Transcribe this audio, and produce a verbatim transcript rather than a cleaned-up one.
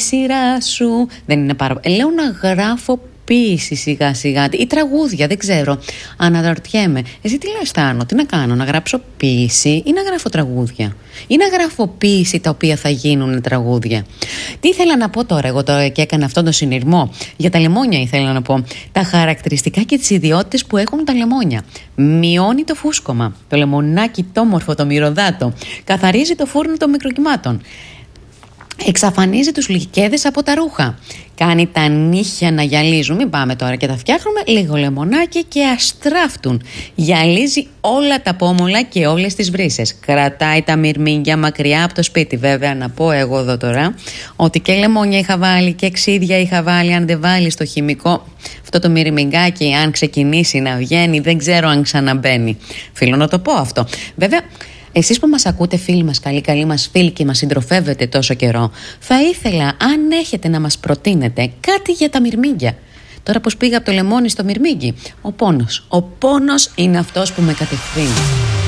σειρά σου. Δεν είναι πάρα... Λέω να γράφω ποίηση σιγά σιγά ή τραγούδια, δεν ξέρω. Αναρωτιέμαι, εσύ τι λες Θάνο, τι να κάνω, να γράψω ποίηση ή να γράφω τραγούδια, ή να γράφω ποίηση τα οποία θα γίνουν τραγούδια. Τι ήθελα να πω τώρα, εγώ τώρα και έκανα αυτόν τον συνειρμό. Για τα λεμόνια ήθελα να πω. Τα χαρακτηριστικά και τις ιδιότητες που έχουν τα λεμόνια. Μειώνει το φούσκωμα. Το λεμονάκι το όμορφο, το μυρωδάτο. Καθαρίζει το φούρνο των μικροκυμάτων. Εξαφανίζει τους λυκέδες από τα ρούχα. Κάνει τα νύχια να γυαλίζουν. Μην πάμε τώρα και τα φτιάχνουμε. Λίγο λεμονάκι και αστράφτουν. Γυαλίζει όλα τα πόμολα και όλες τις βρύσες. Κρατάει τα μυρμήγκια μακριά από το σπίτι. Βέβαια, να πω εγώ εδώ τώρα ότι και λεμόνια είχα βάλει και ξύδια είχα βάλει. Αν δεν βάλει το χημικό, αυτό το μυρμηγκάκι, αν ξεκινήσει να βγαίνει, δεν ξέρω αν ξαναμπαίνει. Φίλο να το πω αυτό. Βέβαια. Εσείς που μας ακούτε, φίλοι μας, καλοί καλοί μας φίλοι και μας συντροφεύετε τόσο καιρό, θα ήθελα αν έχετε να μας προτείνετε κάτι για τα μυρμήγκια. Τώρα πως πήγα από το λεμόνι στο μυρμήγκι, ο πόνος, ο πόνος είναι αυτός που με κατευθύνει.